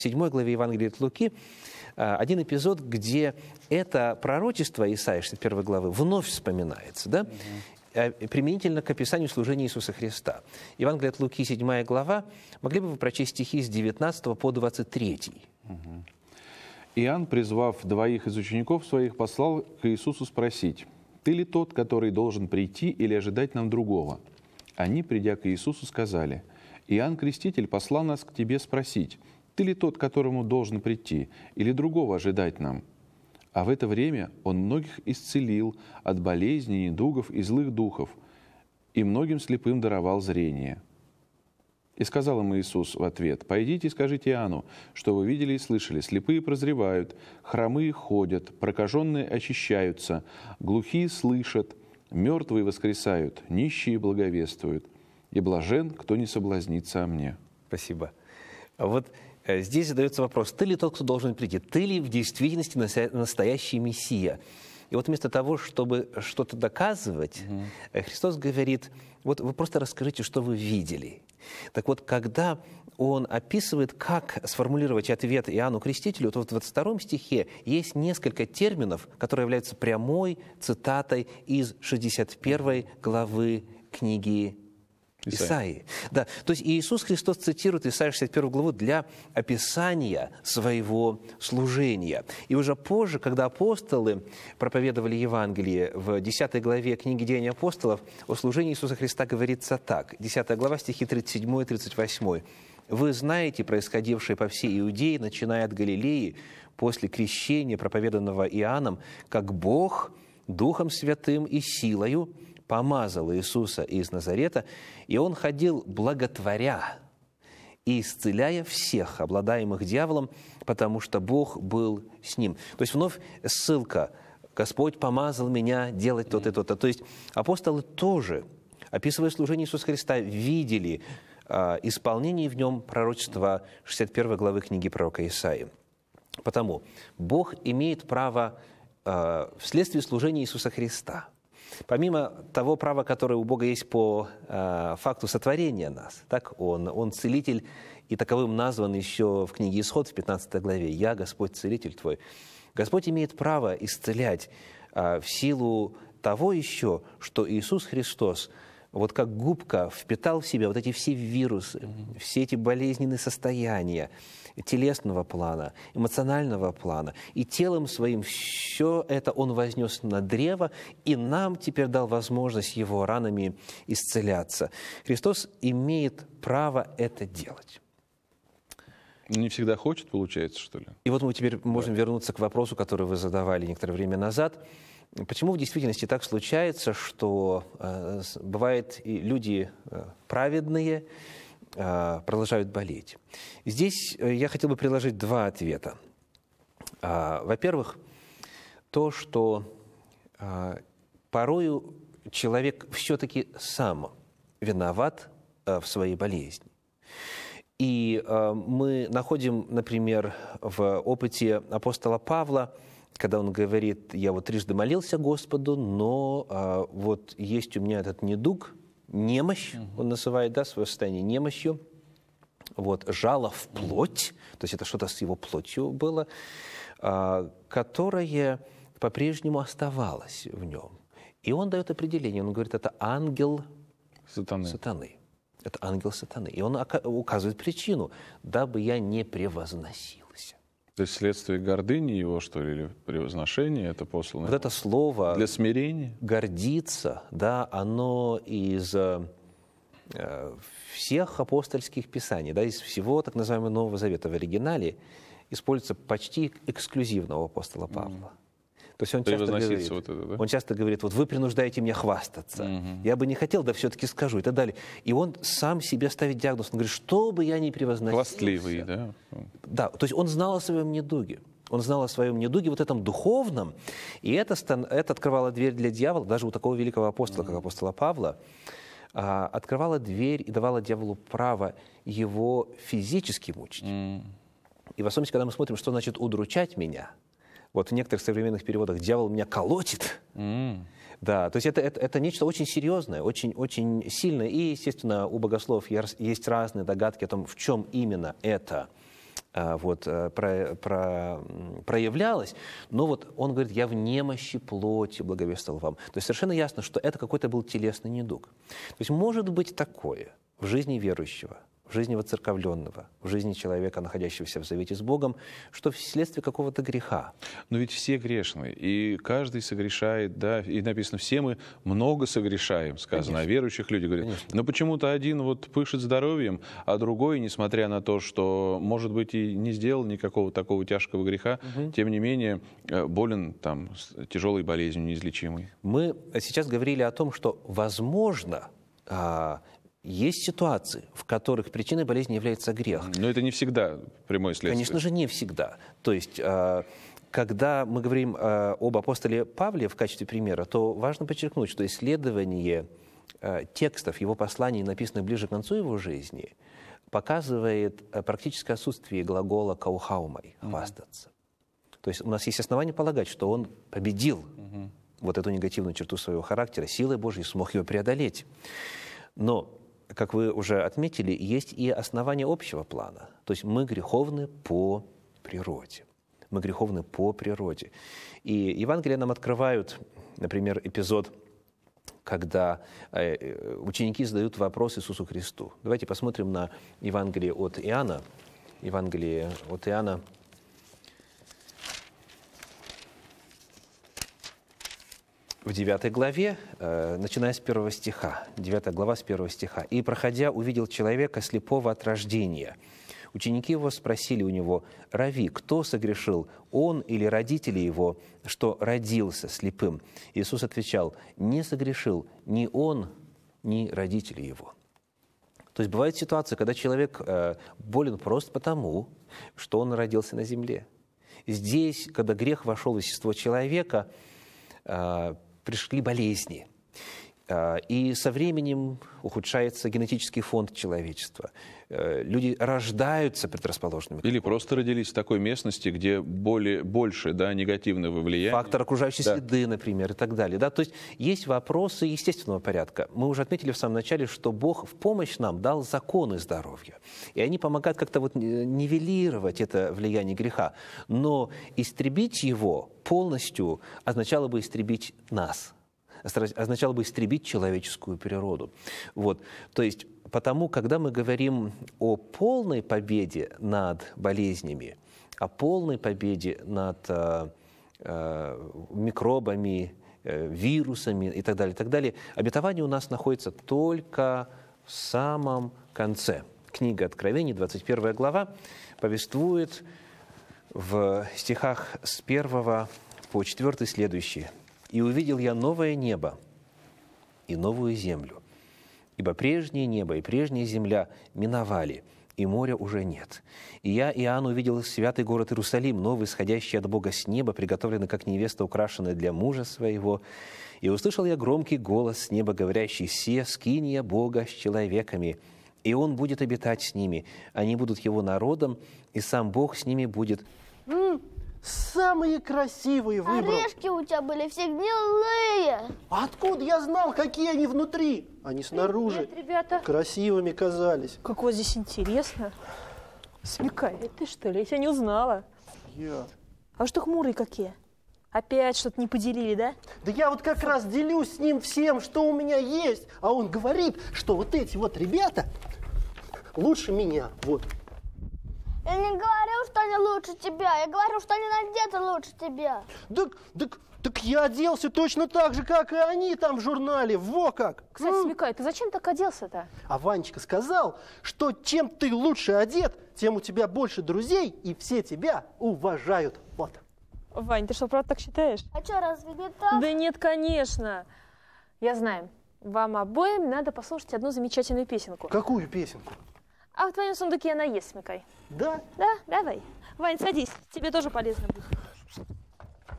7 главе Евангелия от Луки один эпизод, где это пророчество Исаии 61 главы вновь вспоминается, да? Применительно к описанию служения Иисуса Христа. Евангелие от Луки, 7 глава. Могли бы вы прочесть стихи с 19 по 23? Иоанн, призвав 2 из учеников своих, послал к Иисусу спросить: «Ты ли тот, который должен прийти, или ожидать нам другого?» Они, придя к Иисусу, сказали: «Иоанн Креститель послал нас к тебе спросить: ты ли тот, которому должен прийти, или другого ожидать нам?» А в это время он многих исцелил от болезней, недугов и злых духов, и многим слепым даровал зрение. И сказал им Иисус в ответ: «Пойдите и скажите Иоанну, что вы видели и слышали: слепые прозревают, хромые ходят, прокаженные очищаются, глухие слышат, мертвые воскресают, нищие благовествуют, и блажен, кто не соблазнится о мне». Спасибо. Вот здесь задается вопрос: ты ли тот, кто должен прийти? Ты ли в действительности настоящий Мессия? И вот вместо того, чтобы что-то доказывать, Христос говорит: вот вы просто расскажите, что вы видели. Так вот, когда Он описывает, как сформулировать ответ Иоанну Крестителю, то в 22 стихе есть несколько терминов, которые являются прямой цитатой из 61 главы книги Исаии. Да, то есть Иисус Христос цитирует Исаию 61 главу для описания своего служения. И уже позже, когда апостолы проповедовали Евангелие, в 10 главе книги «Деяния апостолов» о служении Иисуса Христа говорится так. 10 глава, стихи 37 и 38. «Вы знаете происходившее по всей Иудее, начиная от Галилеи, после крещения, проповеданного Иоанном, как Бог Духом Святым и силою помазал Иисуса из Назарета, и Он ходил благотворя и исцеляя всех, обладаемых дьяволом, потому что Бог был с Ним». То есть вновь ссылка: «Господь помазал меня делать то-то и то-то». То есть апостолы тоже, описывая служение Иисуса Христа, видели исполнение в Нем пророчества 61 главы книги пророка Исаии. Потому Бог имеет право вследствие служения Иисуса Христа, помимо того права, которое у Бога есть по факту сотворения нас, так, Он целитель, и таковым назван еще в книге Исход в 15 главе: «Я, Господь, целитель твой». Господь имеет право исцелять в силу того еще, что Иисус Христос вот как губка впитал в себя вот эти все вирусы, все эти болезненные состояния телесного плана, эмоционального плана. И телом своим все это Он вознес на древо, и нам теперь дал возможность Его ранами исцеляться. Христос имеет право это делать. Не всегда хочет, получается, что ли? И вот мы теперь можем вернуться к вопросу, который вы задавали некоторое время назад. Почему в действительности так случается, что бывает и люди праведные продолжают болеть? Здесь я хотел бы предложить 2 ответа. Во-первых, то, что порою человек все-таки сам виноват в своей болезни. И мы находим, например, в опыте апостола Павла, когда он говорит: «Я вот трижды молился Господу, но вот есть у меня этот недуг, немощь», он называет, да, свое состояние немощью, вот, жало в плоть, то есть это что-то с его плотью было, которое по-прежнему оставалось в нем. И он дает определение, он говорит: это ангел сатаны. Это ангел сатаны. И он указывает причину: дабы я не превозносился. То есть следствие гордыни его, что ли, или превозношения, это послано? Вот это слово для смирения? «гордиться», да, оно из всех апостольских писаний, да, из всего так называемого Нового Завета в оригинале используется почти эксклюзивно у апостола Павла. То есть он часто говорит: вот вы принуждаете меня хвастаться. Я бы не хотел, да все-таки скажу, и так далее. И он сам себе ставит диагноз. Он говорит: что бы я ни превозносился. Хвастливый, да? Да, то есть он знал о своем недуге. Он знал о своем недуге, вот этом духовном. И это открывало дверь для дьявола, даже у такого великого апостола, как апостола Павла, открывала дверь и давала дьяволу право его физически мучить. И в особенности, когда мы смотрим, что значит «удручать меня», вот в некоторых современных переводах «дьявол меня колотит». Да, то есть это нечто очень серьезное, очень, очень сильное. И, естественно, у богословов есть разные догадки о том, в чем именно это проявлялось, но вот он говорит, я в немощи плоти благовествовал вам. То есть совершенно ясно, что это какой-то был телесный недуг. То есть может быть такое в жизни верующего, в жизни воцерковленного, в жизни человека, находящегося в завете с Богом, что вследствие какого-то греха. Но ведь все грешны, и каждый согрешает, да, и написано, все мы много согрешаем, сказано. Конечно. О верующих люди говорят. Конечно. Но почему-то один вот пышет здоровьем, а другой, несмотря на то, что, может быть, и не сделал никакого такого тяжкого греха, тем не менее болен там тяжелой болезнью неизлечимой. Мы сейчас говорили о том, что, возможно, есть ситуации, в которых причиной болезни является грех. Но это не всегда прямое следствие. Конечно же, не всегда. То есть, когда мы говорим об апостоле Павле в качестве примера, то важно подчеркнуть, что исследование текстов его посланий, написанных ближе к концу его жизни, показывает практическое отсутствие глагола «каухаумай» — «хвастаться». То есть у нас есть основания полагать, что он победил вот эту негативную черту своего характера, силой Божьей смог ее преодолеть. Но, как вы уже отметили, есть и основания общего плана. То есть мы греховны по природе. Мы греховны по природе. И Евангелия нам открывают, например, эпизод, когда ученики задают вопрос Иисусу Христу. Давайте посмотрим на Евангелие от Иоанна. Евангелие от Иоанна. В 9 главе, начиная с 1 стиха, 9 глава с 1 стиха. «И, проходя, увидел человека слепого от рождения. Ученики его спросили у него: „Рави, кто согрешил, он или родители его, что родился слепым?“ Иисус отвечал: „Не согрешил ни он, ни родители его“». То есть бывают ситуации, когда человек болен просто потому, что он родился на земле. Здесь, когда грех вошел в естество человека, пришли болезни. И со временем ухудшается генетический фонд человечества. Люди рождаются предрасположенными. Или просто родились в такой местности, где больше негативного влияния. Фактор окружающей среды, например, и так далее. Да? То есть есть вопросы естественного порядка. Мы уже отметили в самом начале, что Бог в помощь нам дал законы здоровья. И они помогают как-то нивелировать это влияние греха. Но истребить его полностью означало бы истребить нас. Означало бы истребить человеческую природу. Вот. То есть, потому, когда мы говорим о полной победе над болезнями, о полной победе над микробами, вирусами и так далее, обетование у нас находится только в самом конце. Книга Откровений, 21 глава, повествует в стихах с 1 по 4 следующие. «И увидел я новое небо и новую землю, ибо прежнее небо и прежняя земля миновали, и моря уже нет. И я, Иоанн, увидел святый город Иерусалим, новый, исходящий от Бога с неба, приготовленный как невеста, украшенная для мужа своего. И услышал я громкий голос с неба, говорящий: „Се скиния Бога с человеками, и Он будет обитать с ними. Они будут Его народом, и сам Бог с ними будет“». Самые красивые выбрал. Орешки у тебя были все гнилые. А откуда я знал, какие они внутри? Они снаружи. Привет, ребята. Красивыми казались. Как у вас здесь интересно. Смекай, ты что ли? Я тебя не узнала. Я. А вы что хмурые какие? Опять что-то не поделили, да? Да я вот как раз делюсь с ним всем, что у меня есть. А он говорит, что вот эти вот ребята лучше меня. Вот. Я не говорил, что они лучше тебя. Я говорил, что они надеты лучше тебя. Так я оделся точно так же, как и они там в журнале. Во как! Кстати, Смекай, ты зачем так оделся-то? А Ванечка сказал, что чем ты лучше одет, тем у тебя больше друзей, и все тебя уважают. Вот. Вань, ты что, правда так считаешь? А что, разве не так? Да нет, конечно. Я знаю, вам обоим надо послушать одну замечательную песенку. Какую песенку? А в твоем сундуке она есть, Смекай. Да? Да, давай. Вань, садись, тебе тоже полезно будет.